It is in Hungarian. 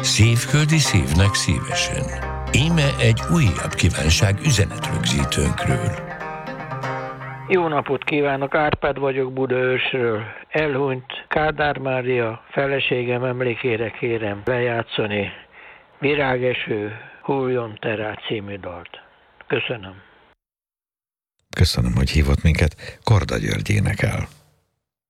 Szívföldi szívnek szívesen. Íme egy újabb kívánság üzenetrögzítőnkről. Jó napot kívánok, Árpád vagyok Budaörsről. Elhunyt Kádár Mária feleségem emlékére kérem lejátszani Virágeső, hulljon te rá című dalt. Köszönöm. Köszönöm, hogy hívott minket. Korda György énekel.